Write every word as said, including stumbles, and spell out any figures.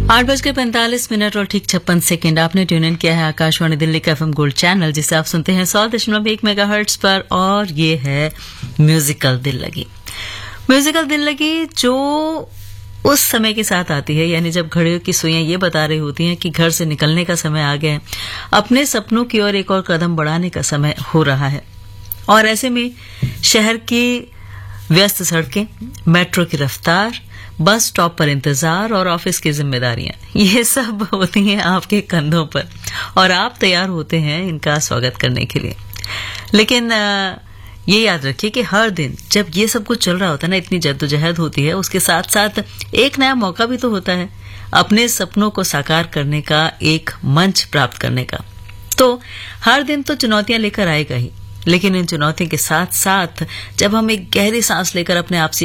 आठ बज के पैंतालीस मिनट और ठीक छप्पन सेकेंड आपने ट्यून इन किया है आकाशवाणी दिल्ली का एफएम गोल्ड चैनल, जिसे आप सुनते हैं सौ दशमलव एक मेगा हर्ट्ज पर। और ये है म्यूजिकल दिल लगी। म्यूजिकल दिल लगी जो उस समय के साथ आती है, यानी जब घड़ियों की सुइयां ये बता रही होती हैं कि घर से निकलने का समय आ गया है, अपने सपनों की ओर एक और कदम बढ़ाने का समय हो रहा है। और ऐसे में शहर की व्यस्त सड़कें, मेट्रो की रफ्तार, बस स्टॉप पर इंतजार और ऑफिस की जिम्मेदारियां, ये सब होती हैं आपके कंधों पर और आप तैयार होते हैं इनका स्वागत करने के लिए। लेकिन ये याद रखिए कि हर दिन जब ये सब कुछ चल रहा होता है ना, इतनी जद्दोजहद होती है, उसके साथ साथ एक नया मौका भी तो होता है अपने सपनों को साकार करने का, एक मंच प्राप्त करने का। तो हर दिन तो चुनौतियां लेकर आएगा ही, लेकिन इन चुनौतियों के साथ साथ जब हम एक गहरी सांस लेकर अपने आप से